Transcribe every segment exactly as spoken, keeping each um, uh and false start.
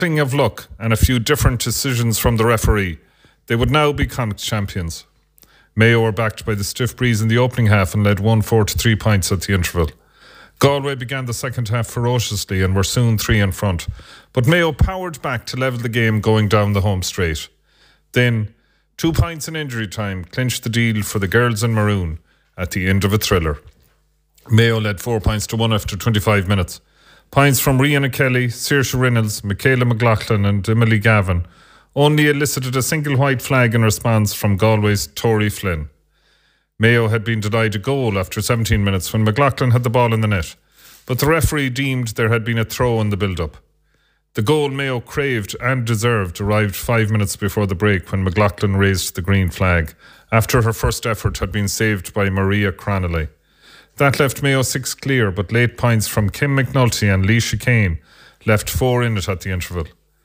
thing of luck and a few different decisions from the referee, they would now be Connacht champions. Mayo were backed by the stiff breeze in the opening half and led one four to three points at the interval. Galway began the second half ferociously and were soon three in front, but Mayo powered back to level the game going down the home straight. Then, two points in injury time clinched the deal for the girls in maroon at the end of a thriller. Mayo led four points to one after twenty-five minutes. Points from Rihanna Kelly, Saoirse Reynolds, Michaela McLaughlin and Emily Gavin only elicited a single white flag in response from Galway's Tori Flynn. Mayo had been denied a goal after seventeen minutes when McLaughlin had the ball in the net, but the referee deemed there had been a throw in the build-up. The goal Mayo craved and deserved arrived five minutes before the break when McLaughlin raised the green flag after her first effort had been saved by Maria Cranley. That left Mayo six clear, but late points from Kim McNulty and Leisha Kane left four in it at the interval.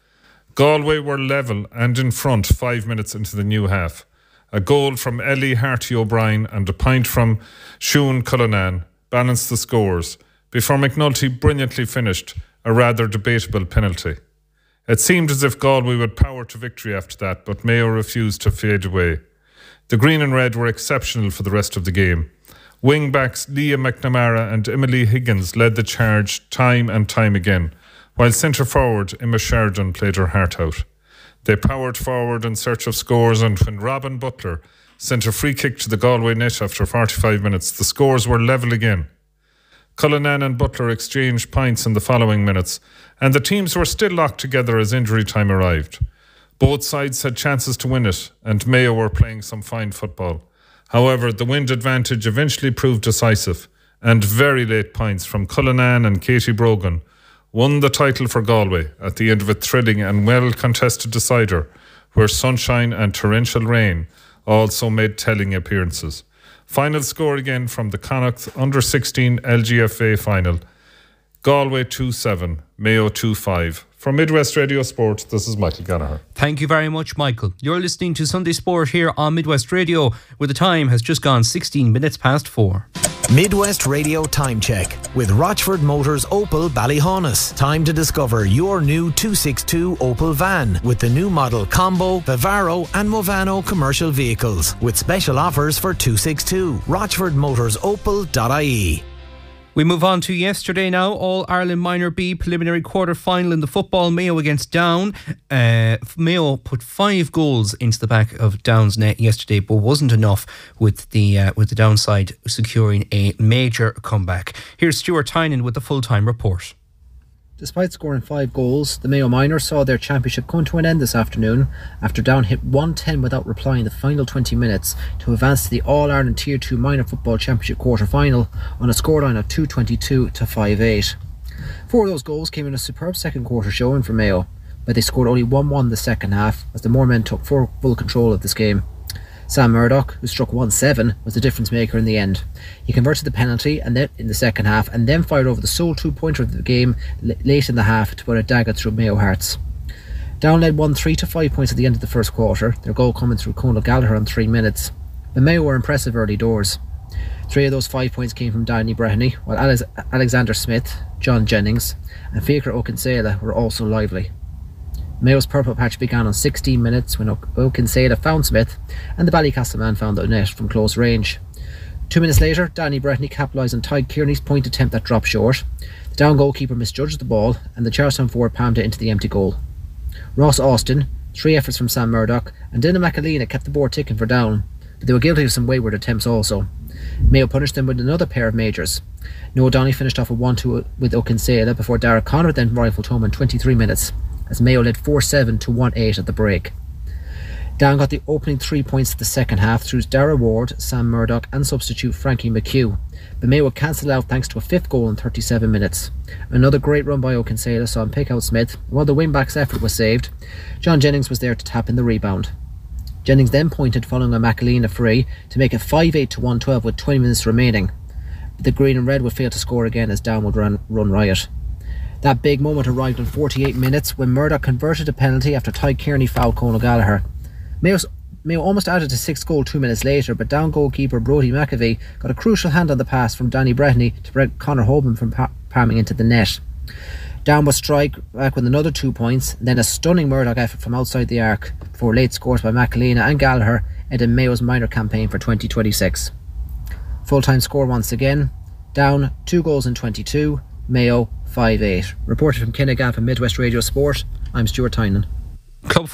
Galway were level and in front five minutes into the new half. A goal from Ellie Harty O'Brien and a point from Siún Cullinan balanced the scores before McNulty brilliantly finished a rather debatable penalty. It seemed as if Galway would power to victory after that, but Mayo refused to fade away. The green and red were exceptional for the rest of the game. Wing-backs Leah McNamara and Emily Higgins led the charge time and time again, while centre-forward Emma Sheridan played her heart out. They powered forward in search of scores, and when Robin Butler sent a free kick to the Galway net after forty-five minutes, the scores were level again. Cullinan and Butler exchanged points in the following minutes, and the teams were still locked together as injury time arrived. Both sides had chances to win it, and Mayo were playing some fine football. However, the wind advantage eventually proved decisive, and very late points from Cullinan and Katie Brogan won the title for Galway at the end of a thrilling and well-contested decider, where sunshine and torrential rain also made telling appearances. Final score again from the Connacht under sixteen L G F A final. Galway two seven, Mayo two five. From Midwest Radio Sport, this is Michael Gallagher. Thank you very much, Michael. You're listening to Sunday Sport here on Midwest Radio, where the time has just gone sixteen minutes past four. Midwest Radio Time Check with Rochford Motors Opel Ballyhaunis. Time to discover your new two sixty-two Opel van with the new model Combo, Vivaro and Movano commercial vehicles with special offers for two sixty-two. rochford motors opel dot I E. We move on to yesterday now. All-Ireland Minor B preliminary quarter-final in the football. Mayo against Down. Uh, Mayo put five goals into the back of Down's net yesterday, but wasn't enough with the uh, with the downside securing a major comeback. Here's Stuart Tynan with the full-time report. Despite scoring five goals, the Mayo Miners saw their championship come to an end this afternoon after Down hit one ten without replying the final twenty minutes to advance to the All-Ireland Tier two Minor Football Championship quarter-final on a scoreline of two twenty-two to five eight. Four of those goals came in a superb second quarter showing for Mayo, but they scored only one one in the second half as the Moor men took full control of this game. Sam Murdoch, who struck one seven, was the difference maker in the end. He converted the penalty and then in the second half and then fired over the sole two-pointer of the game late in the half to put a dagger through Mayo hearts. Down led one three to five points at the end of the first quarter, their goal coming through Conal Gallagher on three minutes. The Mayo were impressive early doors. Three of those five points came from Danny Breheny, while Alex- Alexander Smith, John Jennings and Fikra Okinsela were also lively. Mayo's purple patch began on sixteen minutes when Okinsela found Smith and the Ballycastle man found the net from close range. Two minutes later, Danny Breheny capitalised on Tadhg Kearney's point attempt that dropped short. The Down goalkeeper misjudged the ball and the Charlestown forward palmed it into the empty goal. Ross Austin, three efforts from Sam Murdoch and Dylan McAleena kept the board ticking for Down, but they were guilty of some wayward attempts also. Mayo punished them with another pair of majors. Noah Donny finished off a one two with Okinsela before Dara Connor then rifled home in twenty-three minutes, as Mayo led four seven to one eight at the break. Down got the opening three points of the second half through Dara Ward, Sam Murdoch and substitute Frankie McHugh, but Mayo cancelled out thanks to a fifth goal in thirty-seven minutes. Another great run by Okinsela saw him pick out Smith, and while the wing-back's effort was saved, John Jennings was there to tap in the rebound. Jennings then pointed following a McAleena free to make it five eight to one twelve with twenty minutes remaining, but the green and red would fail to score again as Down would run, run riot. That big moment arrived in forty-eight minutes when Murdoch converted a penalty after Tadhg Kearney fouled Conal Gallagher. Mayo's, Mayo almost added a sixth goal two minutes later, but Down goalkeeper Brodie McAvey got a crucial hand on the pass from Danny Breheny to prevent Conor Hoban from pa- palming into the net. Down was strike back with another two points, then a stunning Murdoch effort from outside the arc before late scores by McAleena and Gallagher ended Mayo's minor campaign for twenty twenty-six. Full-time score once again, Down two goals in twenty-two, Mayo five eight. Reported from Kinnegaff and Midwest Radio Sport, I'm Stuart Tynan. Club